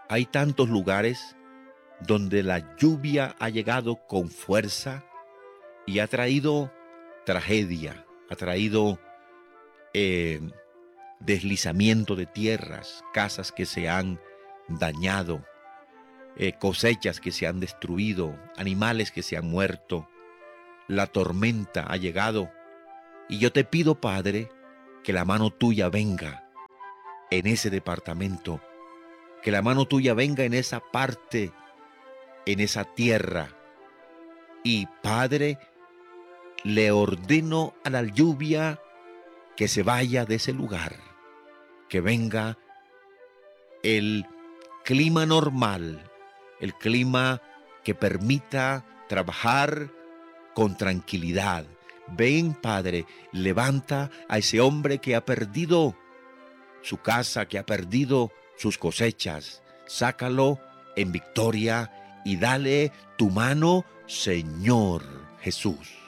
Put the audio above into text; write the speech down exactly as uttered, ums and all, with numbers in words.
Hay tantos lugares donde la lluvia ha llegado con fuerza y ha traído tragedia, ha traído eh, deslizamiento de tierras, casas que se han dañado, eh, cosechas que se han destruido, animales que se han muerto. La tormenta ha llegado y yo te pido, Padre, que la mano tuya venga en ese departamento, que la mano tuya venga en esa parte, en esa tierra. Y Padre, le ordeno a la lluvia que se vaya de ese lugar, que venga el clima normal, el clima que permita trabajar con tranquilidad. Ven, Padre, levanta a ese hombre que ha perdido su casa, que ha perdido sus cosechas. Sácalo en victoria y dale tu mano, Señor Jesús.